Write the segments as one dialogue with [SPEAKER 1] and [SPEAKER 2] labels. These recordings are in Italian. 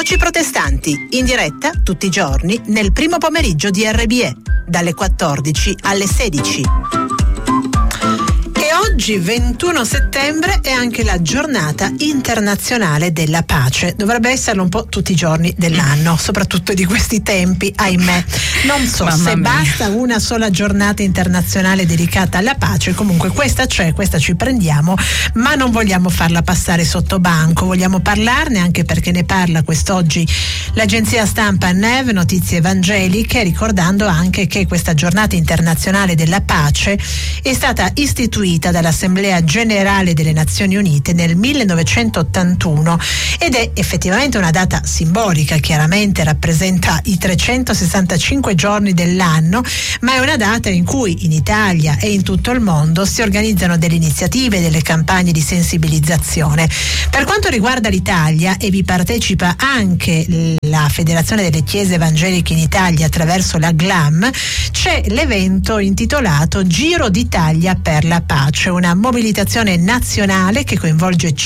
[SPEAKER 1] Voci protestanti, in diretta tutti i giorni nel primo pomeriggio di RBE, dalle 14 alle 16. Oggi 21 settembre è anche la giornata internazionale della pace. Dovrebbe esserlo un po' tutti i giorni dell'anno, soprattutto di questi tempi, ahimè. Non so se basta una sola giornata internazionale dedicata alla pace. Comunque questa c'è, questa ci prendiamo, ma non vogliamo farla passare sotto banco. Vogliamo parlarne anche perché ne parla quest'oggi l'agenzia stampa NEV, Notizie Evangeliche, ricordando anche che questa giornata internazionale della pace è stata istituita dall'Assemblea Generale delle Nazioni Unite nel 1981 ed è effettivamente una data simbolica, chiaramente rappresenta i 365 giorni dell'anno, ma è una data in cui in Italia e in tutto il mondo si organizzano delle iniziative, delle campagne di sensibilizzazione. Per quanto riguarda l'Italia, e vi partecipa anche la Federazione delle Chiese Evangeliche in Italia attraverso la GLAM, c'è l'evento intitolato Giro d'Italia per la Pace, una mobilitazione nazionale che coinvolge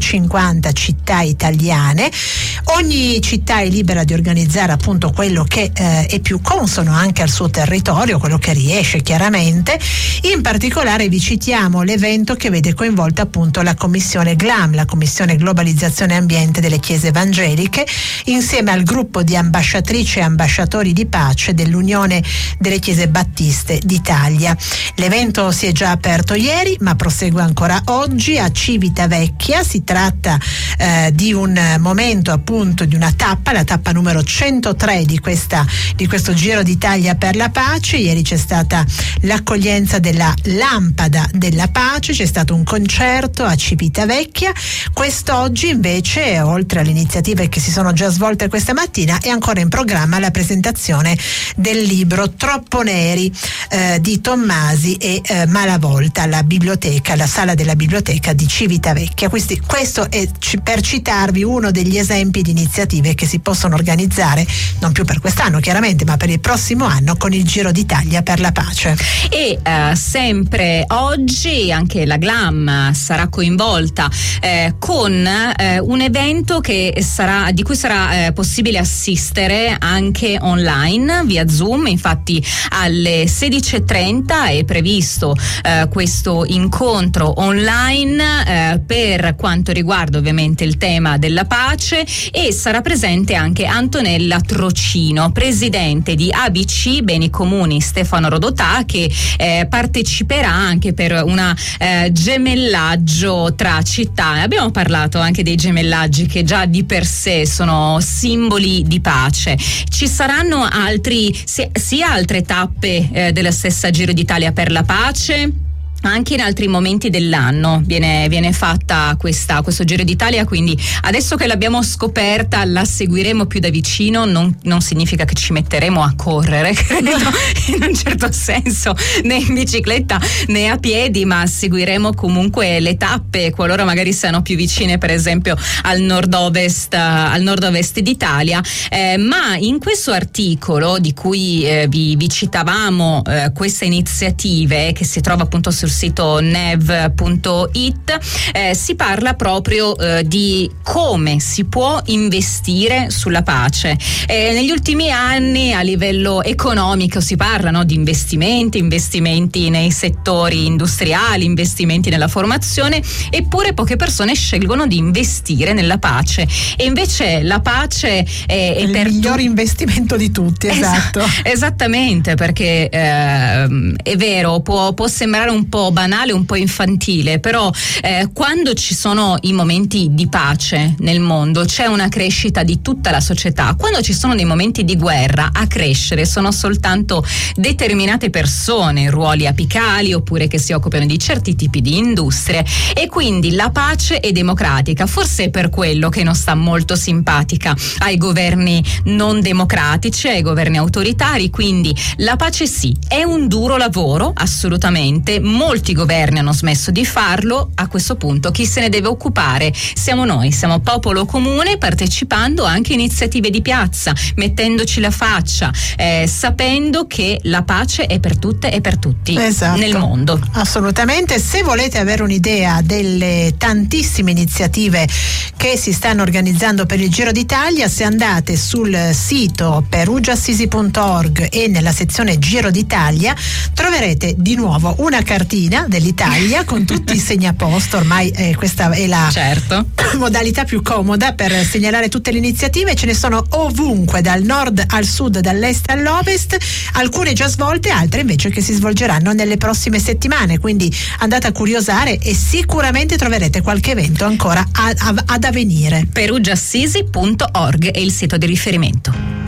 [SPEAKER 1] 150 città italiane. Ogni città è libera di organizzare appunto quello che è più consono anche al suo territorio, quello che riesce chiaramente. In particolare vi citiamo l'evento che vede coinvolta appunto la Commissione GLAM, la Commissione Globalizzazione e Ambiente delle Chiese Evangeliche, insieme al gruppo di ambasciatrici e ambasciatori di pace dell'Unione delle Chiese Battiste d'Italia. L'evento si è già aperto ieri, ma prosegue ancora oggi a Civitavecchia. Si tratta di un momento appunto, di una tappa, la tappa numero 103 di questo Giro d'Italia per la Pace. Ieri c'è stata l'accoglienza della Lampada della Pace, c'è stato un concerto a Civitavecchia. Quest'oggi invece, oltre alle iniziative che si sono già svolte questa mattina, è ancora in programma la presentazione del libro Troppo Neri di Tommasi e Malavolta alla biblioteca, la sala della biblioteca di Civitavecchia. Questo è per citarvi uno degli esempi di iniziative che si possono organizzare non più per quest'anno chiaramente, ma per il prossimo anno con il Giro d'Italia per la Pace.
[SPEAKER 2] E sempre oggi anche la GLAM sarà coinvolta con un evento di cui sarà possibile assistere anche online via Zoom. Infatti alle 16:30 è previsto questo incontro online per quanto riguarda ovviamente il tema della pace, e sarà presente anche Antonella Trocino, presidente di ABC Beni Comuni Stefano Rodotà, che parteciperà anche per una gemellaggio tra città. Abbiamo parlato anche dei gemellaggi che già di per sé sono simboli di pace. Ci saranno altre tappe della stessa Giro d'Italia per la Pace. Anche in altri momenti dell'anno viene fatta questo Giro d'Italia, quindi adesso che l'abbiamo scoperta la seguiremo più da vicino. Non significa che ci metteremo a correre, credo, in un certo senso, né in bicicletta né a piedi, ma seguiremo comunque le tappe qualora magari siano più vicine, per esempio al nord-ovest d'Italia. Ma in questo articolo di cui vi citavamo queste iniziative, che si trova appunto sul sito nev.it, si parla proprio di come si può investire sulla pace. Negli ultimi anni a livello economico si parla di investimenti nei settori industriali, investimenti nella formazione, eppure poche persone scelgono di investire nella pace, e invece la pace è
[SPEAKER 1] il miglior investimento di tutti. Esatto.
[SPEAKER 2] Esattamente, perché è vero, può sembrare un po' banale, un po' infantile, però quando ci sono i momenti di pace nel mondo c'è una crescita di tutta la società. Quando ci sono dei momenti di guerra, a crescere sono soltanto determinate persone, ruoli apicali oppure che si occupano di certi tipi di industrie, e quindi la pace è democratica. Forse è per quello che non sta molto simpatica ai governi non democratici, ai governi autoritari. Quindi la pace sì, è un duro lavoro, assolutamente, molto molti governi hanno smesso di farlo. A questo punto chi se ne deve occupare? Siamo noi, siamo popolo comune, partecipando anche a iniziative di piazza, mettendoci la faccia, sapendo che la pace è per tutte e per tutti, esatto, nel mondo.
[SPEAKER 1] Assolutamente. Se volete avere un'idea delle tantissime iniziative che si stanno organizzando per il Giro d'Italia, se andate sul sito perugiaassisi.org e nella sezione Giro d'Italia troverete di nuovo una cartina dell'Italia con tutti i segnaposto. Ormai questa è la modalità più comoda per segnalare tutte le iniziative. Ce ne sono ovunque, dal nord al sud, dall'est all'ovest, alcune già svolte, altre invece che si svolgeranno nelle prossime settimane, quindi andate a curiosare e sicuramente troverete qualche evento ancora ad avvenire.
[SPEAKER 2] perugiaassisi.org è il sito di riferimento.